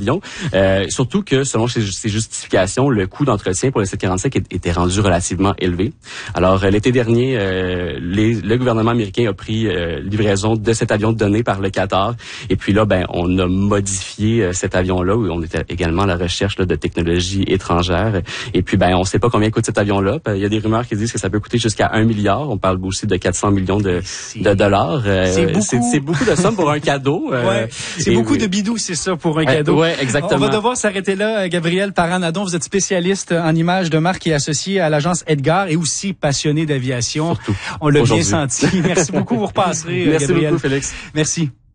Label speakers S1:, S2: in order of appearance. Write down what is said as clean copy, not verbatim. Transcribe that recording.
S1: l'avion. Surtout que, selon ses justifications, le coût d'entretien pour le 747 était rendu relativement élevé. Alors, l'été dernier, le gouvernement américain a pris livraison de cet avion donné par le Qatar. Et puis là, on a modifié cet avion-là, où on était également à la recherche de technologies étrangères. Et puis, on ne sait pas combien coûte cet avion-là. Il y a des rumeurs qui disent que ça peut coûter jusqu'à 1 milliard. On parle aussi de 400 millions de dollars. C'est beaucoup de sommes pour un cadeau.
S2: C'est beaucoup de bidous, c'est ça, pour un cadeau.
S1: Ouais, exactement.
S2: On va devoir s'arrêter là. Gabriel Paranadon, vous êtes spécialiste en images de marque et associé à l'agence Edgar et aussi passionné d'aviation.
S1: Surtout.
S2: On l'a bien senti. Merci beaucoup, vous repasserez,
S1: Merci
S2: Gabriel.
S1: Beaucoup, Félix.
S2: Merci.